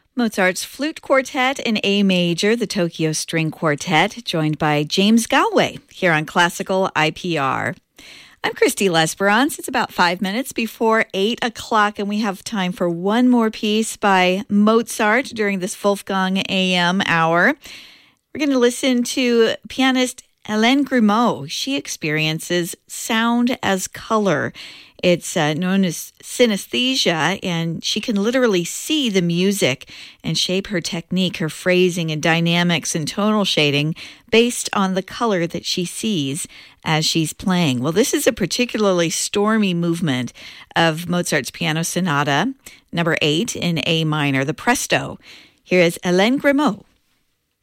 Mozart's Flute Quartet in A major, the Tokyo String Quartet, joined by James Galway here on Classical IPR. I'm Christy Lesperance. It's about 5 minutes before 8 o'clock, and we have time for one more piece by Mozart during this Wolfgang AM hour. We're going to listen to pianist Hélène Grimaud. She experiences sound as color. It's known as synesthesia, and she can literally see the music and shape her technique, her phrasing and dynamics and tonal shading based on the color that she sees as she's playing. Well, this is a particularly stormy movement of Mozart's Piano Sonata, number 8 in A minor, the Presto. Here is Hélène Grimaud.